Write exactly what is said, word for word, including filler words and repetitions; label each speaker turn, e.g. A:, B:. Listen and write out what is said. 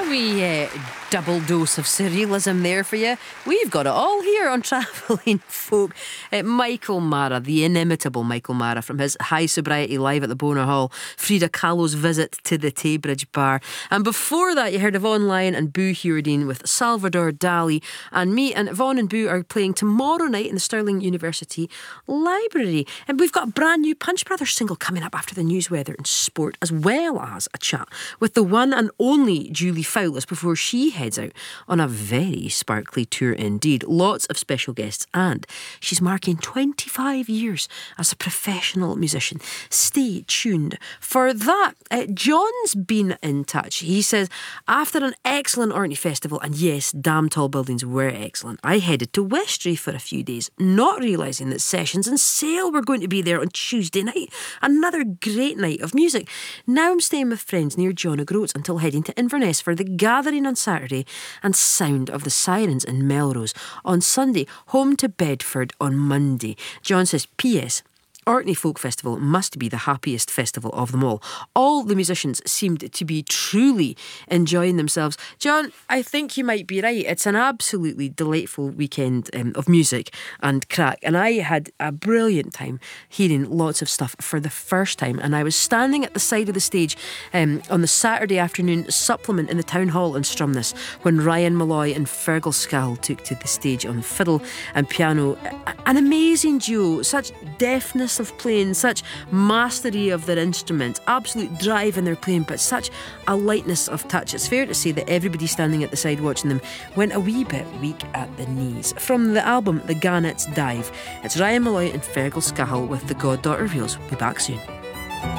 A: A wee uh, double dose of surrealism there for you. We've got it all here on Travelling Folk. Uh, Michael Mara, the inimitable Michael Mara, from his High Sobriety Live at the Bonar Hall, Frida Kahlo's visit to the Taybridge Bar. And before that, you heard Yvonne Lyon and Boo Hewardine with Salvador Dali. And me and Yvonne and Boo are playing tomorrow night in the Stirling University Library. And we've got a brand new Punch Brothers single coming up after the news, weather and sport, as well as a chat with the one and only Julie Fowlis before she heads out on a very sparkly tour indeed. Lots of special guests, and she's marking twenty-five years as a professional musician. Stay tuned for that. Uh, John's been in touch. He says, after an excellent Orkney festival, and yes, damn tall buildings were excellent, I headed to Westray for a few days, not realising that Sessions and Sale were going to be there on Tuesday night. Another great night of music. Now I'm staying with friends near John O'Groats until heading to Inverness for the Gathering on Saturday and Sound of the Sirens in Melrose on Sunday. Home to Bedford on Monday. John says, P S Orkney Folk Festival must be the happiest festival of them all. All the musicians seemed to be truly enjoying themselves. John, I think you might be right. It's an absolutely delightful weekend um, of music and crack. And I had a brilliant time hearing lots of stuff for the first time. And I was standing at the side of the stage um, on the Saturday afternoon supplement in the Town Hall in Stromness when Ryan Malloy and Fergal Scal took to the stage on fiddle and piano. An amazing duo, such deftness of playing, such mastery of their instrument, absolute drive in their playing, but such a lightness of touch. It's fair to say that everybody standing at the side watching them went a wee bit weak at the knees. From the album The Gannets Dive, it's Ryan Malloy and Fergal Scahill with The Goddaughter Reels. Be back soon.